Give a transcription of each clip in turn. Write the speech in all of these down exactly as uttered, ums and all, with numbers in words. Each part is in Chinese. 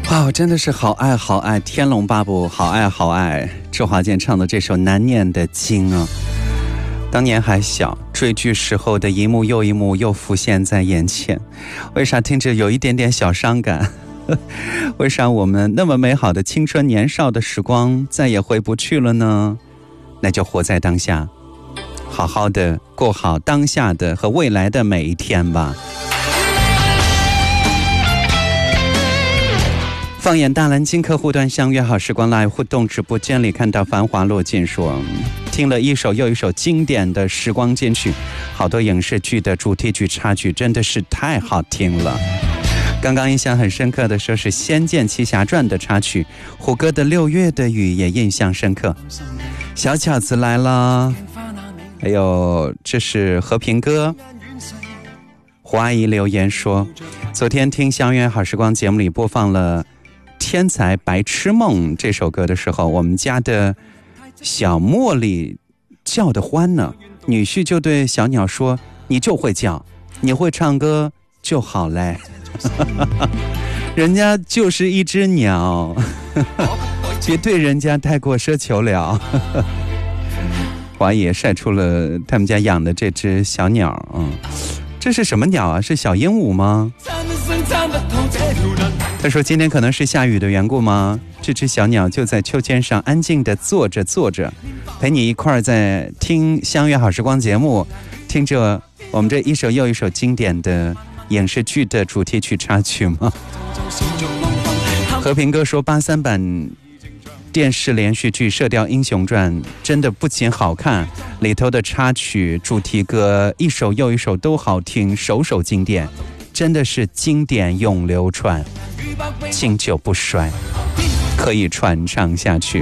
哇，我真的是好爱好爱《天龙八部》，好爱好爱周华健唱的这首难念的经啊！当年还小，追剧时候的一幕又一幕又浮现在眼前，为啥听着有一点点小伤感？为啥我们那么美好的青春年少的时光再也回不去了呢？那就活在当下，好好的过好当下的和未来的每一天吧。放眼大蓝鲸客户端相约好时光 Live 互动直播间里，看到繁华落尽说，听了一首又一首经典的时光金曲，好多影视剧的主题曲插曲真的是太好听了。刚刚印象很深刻的说是《仙剑奇侠传》的插曲，胡歌的《六月的雨》也印象深刻。小巧子来了，还有这是和平哥。胡阿姨留言说，昨天听相约好时光节目里播放了天才白痴梦这首歌的时候，我们家的小茉莉叫得欢呢，女婿就对小鸟说，你就会叫，你会唱歌就好嘞。人家就是一只鸟，别对人家太过奢求了。华爷晒出了他们家养的这只小鸟，嗯，这是什么鸟啊？是小鹦鹉吗？他说今天可能是下雨的缘故吗？这只小鸟就在秋千上安静地坐着坐着，陪你一块儿在听相约好时光节目，听着我们这一首又一首经典的影视剧的主题曲插曲吗？和平哥说八三版电视连续剧《射雕英雄传》真的不仅好看，里头的插曲主题歌一首又一首都好听，首首经典，真的是经典永流传，经久不衰，可以传唱下去。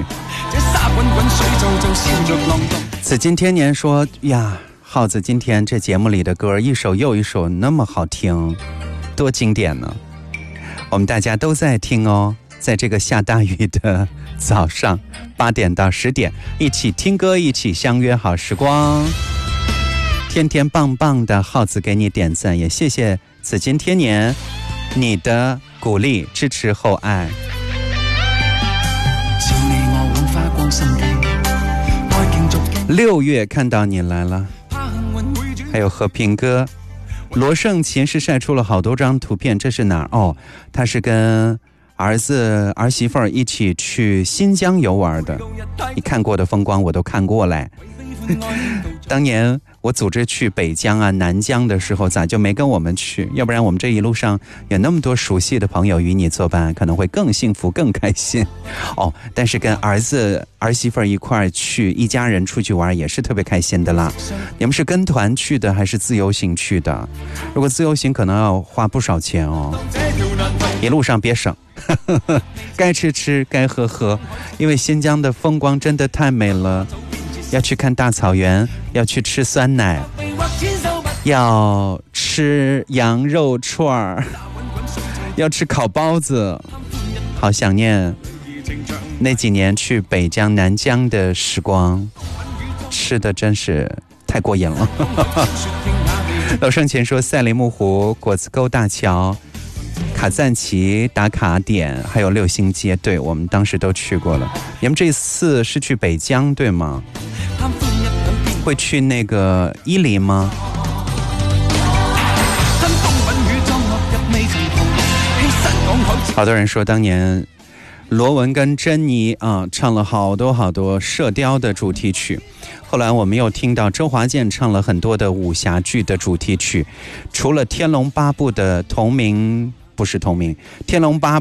紫金天年说呀，耗子今天这节目里的歌一首又一首那么好听，多经典呢！我们大家都在听哦，在这个下大雨的早上八点到十点，一起听歌，一起相约好时光。天天棒棒的耗子给你点赞，也谢谢紫金天年你的鼓励支持厚爱。六月看到你来了，还有和平哥罗胜琴是晒出了好多张图片，这是哪儿？哦，他是跟儿子儿媳妇儿一起去新疆游玩的，你看过的风光我都看过嘞。当年我组织去北疆啊南疆的时候，咋就没跟我们去？要不然我们这一路上有那么多熟悉的朋友与你作伴，可能会更幸福更开心哦。但是跟儿子儿媳妇儿一块儿去，一家人出去玩也是特别开心的啦。你们是跟团去的还是自由行去的？如果自由行可能要花不少钱哦，一路上别省，该吃吃该喝喝，因为新疆的风光真的太美了。要去看大草原，要去吃酸奶，要吃羊肉串儿，要吃烤包子，好想念那几年去北疆南疆的时光，吃的真是太过瘾了。老生前说赛里木湖、果子沟大桥、卡赞奇打卡点，还有六星街，对，我们当时都去过了。你们这次是去北疆对吗？会去那个伊犁吗？好多人说当年罗文跟珍妮啊唱了好多好多射雕的主题曲，后来我们又听到周华健唱了很多的武侠剧的主题曲，除了天龙八部的同名不是同名天龙八